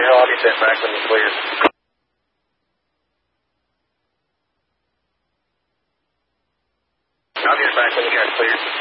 Hill, I'll be sent back when you clear. I'll get back when you guys clear.